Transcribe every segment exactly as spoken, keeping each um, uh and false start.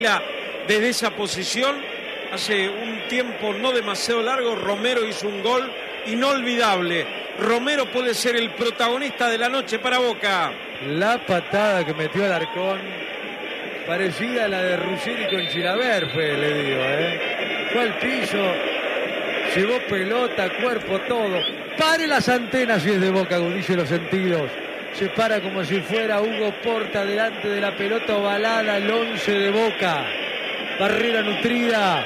Desde esa posición, hace un tiempo no demasiado largo, Romero hizo un gol inolvidable. Romero puede ser el protagonista de la noche para Boca. La patada que metió Alarcón, parecida a la de Ruggeri con Chilaver, fue, le digo, ¿eh? Fue al piso, llevó pelota, cuerpo, todo. Pare las antenas si es de Boca, agudice los sentidos. Se para como si fuera Hugo Porta delante de la pelota ovalada, el once de Boca. Barrera nutrida.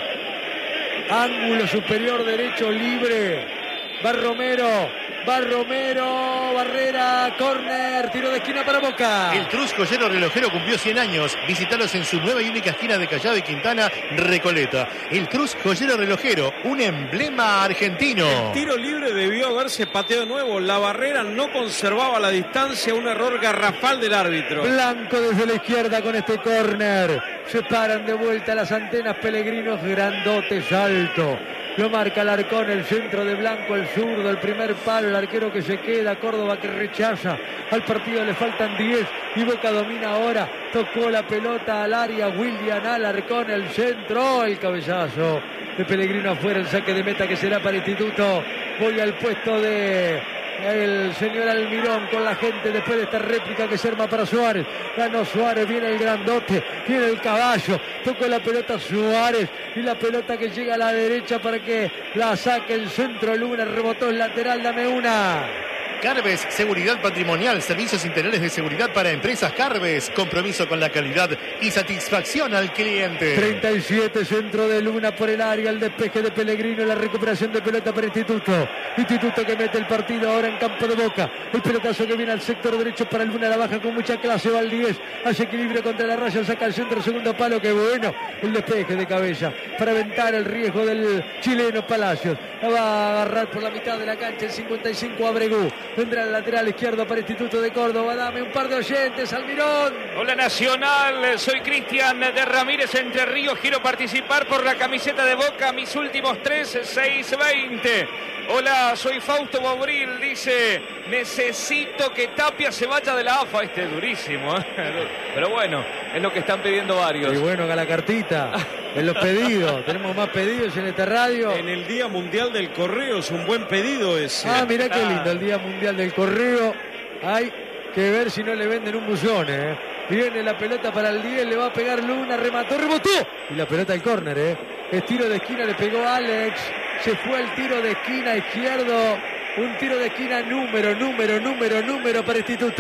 Ángulo superior derecho libre. Va Romero. Va Romero. Barrera. Córner. Tiro de esquina para Boca. El Cruz Joyero Relojero cumplió cien años. Visítalos en su nueva y única esquina de Callao y Quintana, Recoleta. El Cruz Joyero Relojero, un emblema argentino. El tiro libre debió haberse pateado de nuevo. La barrera no conservaba la distancia. Un error garrafal del árbitro. Blanco desde la izquierda con este córner. Se paran de vuelta las antenas. Pellegrinos grandotes, alto. Lo marca Alarcón, el centro de Blanco, el zurdo, el primer palo, el arquero que se queda, Córdoba que rechaza. Al partido le faltan diez y Boca domina ahora. Tocó la pelota al área, William Alarcón, el centro, el cabezazo de Pellegrino afuera, el saque de meta que será para Instituto. Voy al puesto de el señor Almirón con la gente después de esta réplica que se arma para Suárez. Ganó Suárez, viene el grandote, viene el caballo, tocó la pelota Suárez y la pelota que llega a la derecha para que la saque el centro. Luna, rebotó el lateral, dame una. Carves, seguridad patrimonial, servicios integrales de seguridad para empresas Carves, compromiso con la calidad y satisfacción al cliente. treinta y siete, centro de Luna por el área, el despeje de Pellegrino, la recuperación de pelota para Instituto. Instituto que mete el partido ahora en campo de Boca. El pelotazo que viene al sector derecho para Luna, la baja con mucha clase, va al diez, hace equilibrio contra la raya, saca el centro, segundo palo, que bueno, el despeje de cabeza para aventar el riesgo del chileno Palacios. La va a agarrar por la mitad de la cancha el cincuenta y cinco Abregú. Vendrá el lateral izquierdo para Instituto de Córdoba. Dame un par de oyentes, Almirón. Hola Nacional, soy Cristian de Ramírez Entre Ríos. Quiero participar por la camiseta de Boca. Mis últimos tres, seis, veinte. Hola, soy Fausto Bobril. Dice, necesito que Tapia se vaya de la A F A. Este es durísimo, ¿eh? Pero bueno, es lo que están pidiendo varios. Y bueno, haga la cartita. En los pedidos, tenemos más pedidos en esta radio. En el Día Mundial del Correo es un buen pedido ese. Ah, mirá qué lindo, el Día Mundial del Correo. Hay que ver si no le venden un buzón, ¿eh? Viene la pelota para el diez, le va a pegar Luna, remató, rebotó. Y la pelota al córner, ¿eh? Es tiro de esquina, le pegó Alex. Se fue el tiro de esquina izquierdo. Un tiro de esquina número, número, número, número para Instituto.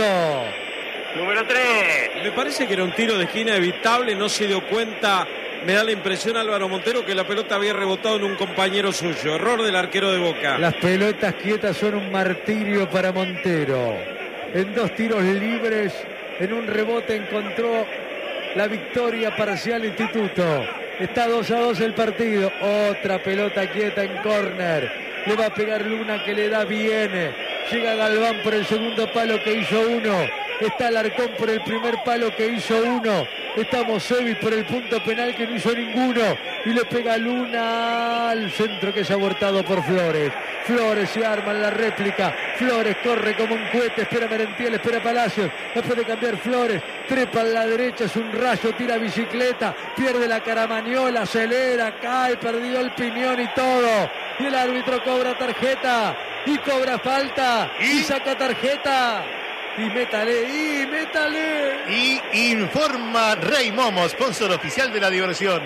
Número tres. Me parece que era un tiro de esquina evitable, no se dio cuenta. Me da la impresión, Álvaro Montero, que la pelota había rebotado en un compañero suyo. Error del arquero de Boca. Las pelotas quietas son un martirio para Montero. En dos tiros libres, en un rebote encontró la victoria parcial Instituto. Está dos a dos el partido. Otra pelota quieta en córner. Le va a pegar Luna, que le da bien. Llega Galván por el segundo palo, que hizo uno. Está Alarcón por el primer palo, que hizo uno. Está Mosevic por el punto penal, que no hizo ninguno. Y le pega Luna al centro, que es abortado por Flores. Flores se arma en la réplica. Flores corre como un cohete. Espera Merentiel, espera Palacios. No puede cambiar Flores. Trepa a la derecha, es un rayo, tira bicicleta. Pierde la caramañola, acelera, cae, perdió el piñón y todo. Y el árbitro cobra tarjeta. Y cobra falta. Y, y saca tarjeta. Y métale, y métale. Y informa Rey Momo, sponsor oficial de la diversión.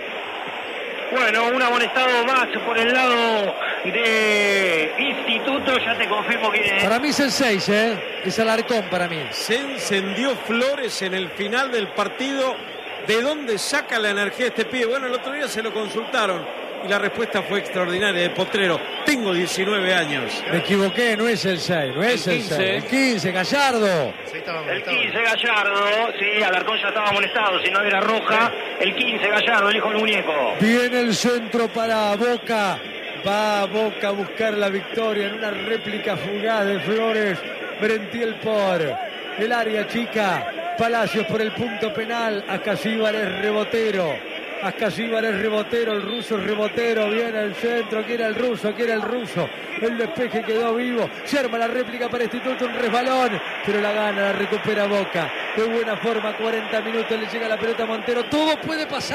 Bueno, un amonestado más por el lado de Instituto. Ya te confirmo quién es. Para mí es el seis, ¿eh? Es Alarcón para mí. Se encendió Flores en el final del partido. ¿De dónde saca la energía este pibe? Bueno, el otro día se lo consultaron y la respuesta fue extraordinaria. De Potrero, tengo diecinueve años. Me equivoqué, no es el seis, no es el, el seis. El quince, Gallardo. El quince, Gallardo. Sí, Alarcón ya estaba molestado, si no era roja. El quince, Gallardo, el hijo del muñeco. Viene el centro para Boca. Va a Boca a buscar la victoria en una réplica fugaz de Flores. Merentiel por el área chica. Palacios por el punto penal. Acá Síbal es rebotero. Ascasíbar es rebotero, el ruso es rebotero, viene el centro, quiere el ruso, quiere el ruso, el despeje quedó vivo, se arma la réplica para Instituto, un resbalón, pero la gana, la recupera Boca, de buena forma, cuarenta minutos, le llega la pelota a Montero, todo puede pasar.